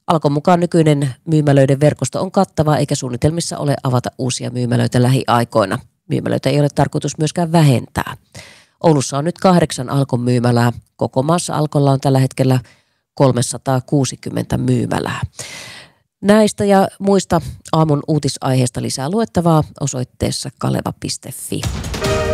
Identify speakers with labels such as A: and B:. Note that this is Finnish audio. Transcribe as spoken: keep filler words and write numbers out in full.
A: Alkon mukaan nykyinen myymälöiden verkosto on kattava eikä suunnitelmissa ole avata uusia myymälöitä lähiaikoina. Myymälöitä ei ole tarkoitus myöskään vähentää. Oulussa on nyt kahdeksan Alkon myymälää. Koko maassa Alkolla on tällä hetkellä kolmesataakuusikymmentä myymälää. Näistä ja muista aamun uutisaiheista lisää luettavaa osoitteessa kaleva piste fi.